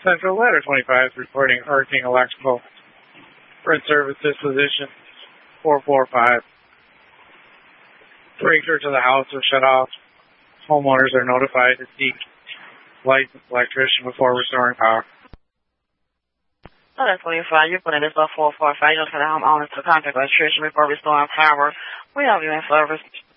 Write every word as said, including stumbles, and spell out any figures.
Central Ladder twenty-five is reporting Hurricane Electrical. Rent service disposition four four five. Breaker to the house was shut off. Homeowners are notified to seek licensed electrician before restoring power. Oh, that's twenty-five. You're putting this up four four five. You don't tell the homeowners to contact electrician before restoring power. We have you in service.